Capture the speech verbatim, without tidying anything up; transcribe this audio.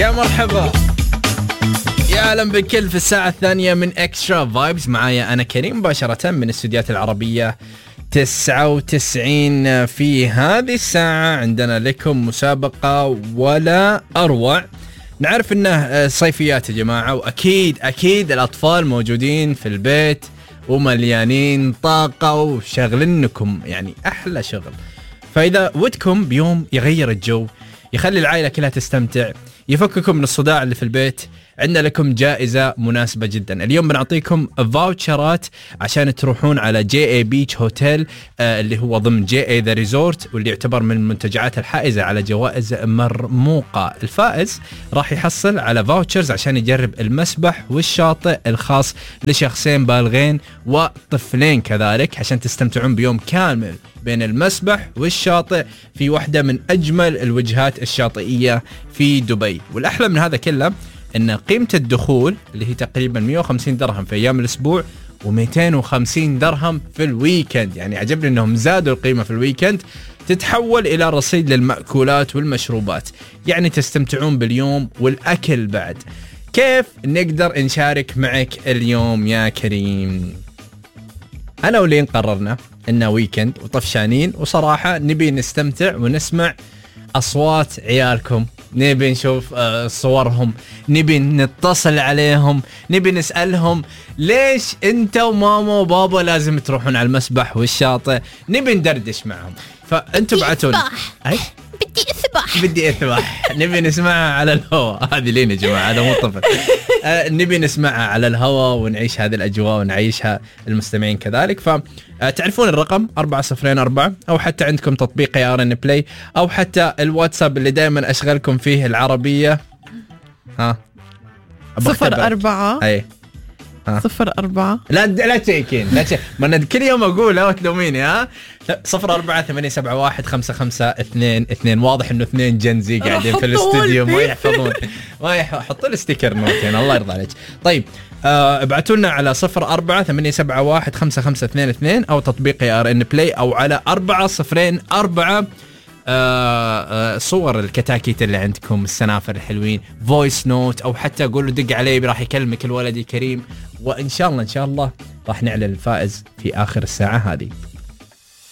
يا مرحبا، يا أهلا بكل في الساعة الثانية من إكسترا فايبز. معايا أنا كريم مباشرة من الاستديوهات العربية تسعة وتسعين. في هذه الساعة عندنا لكم مسابقة ولا أروع. نعرف إنه صيفيات يا جماعة، وأكيد أكيد الأطفال موجودين في البيت ومليانين طاقة وشغلنكم يعني أحلى شغل. فإذا ودكم بيوم يغير الجو، يخلي العائلة كلها تستمتع، يفككم من الصداع اللي في البيت، عندنا لكم جائزة مناسبة جدا. اليوم بنعطيكم فاوتشرات عشان تروحون على جي اي بيتش هوتيل آه اللي هو ضمن جي اي ذا ريزورت، واللي يعتبر من المنتجعات الحائزة على جوائز مرموقة. الفائز راح يحصل على فاوتشرز عشان يجرب المسبح والشاطئ الخاص لشخصين بالغين وطفلين كذلك، عشان تستمتعون بيوم كامل بين المسبح والشاطئ في واحدة من أجمل الوجهات الشاطئية في دبي. والأحلى من هذا كله إن قيمة الدخول اللي هي تقريبا مية وخمسين درهم في أيام الأسبوع ومئتين وخمسين درهم في الويكند. يعني عجبني إنهم زادوا القيمة في الويكند، تتحول إلى رصيد للمأكولات والمشروبات، يعني تستمتعون باليوم والأكل بعد. كيف نقدر نشارك معك اليوم يا كريم؟ أنا ولين قررنا إنه ويكند وطفشانين، وصراحة نبي نستمتع ونسمع أصوات عيالكم، نبي نشوف صورهم، نبي نتصل عليهم، نبي نسألهم ليش انت وماما وبابا لازم تروحون على المسبح والشاطئ، نبي ندردش معهم. فانتوا بعتون أي بدي أسبح بدي أسبح نبي نسمعها على الهواء. هذه لين يا جماعة، هذا مو طفل. آه نبي نسمعها على الهواء ونعيش هذه الأجواء ونعيشها المستمعين كذلك. فتعرفون الرقم أربعة صفرين أربعة، أو حتى عندكم تطبيق اي ار ان بلاي، أو حتى الواتساب اللي دائما أشغلكم فيه العربية. ها صفر أربعة أي صفر أربعة لا لا تشيكين لا تشيك. ما أنا كل يوم أقول لا تلوميني. ها صفر أربعة ثمانية سبعة واحد خمسة خمسة اثنين اثنين. واضح إنه اثنين جنزي قاعدين في الاستديو ما يحفظون ما يحطوا الستيكر نوتين. الله يرضى عليك. طيب آه ابعتوا لنا على صفر أربعة ثمانية سبعة واحد خمسة خمسة اثنين اثنين، أو تطبيق ار ان بلاي، أو على أربعة صفرين أربعة آه آه صور الكتاكيت اللي عندكم، السنافر الحلوين، فويس نوت، أو حتى قولوا دق علي راح يكلمك الولد الكريم. وإن شاء الله إن شاء الله راح نعلن الفائز في آخر الساعة هذه.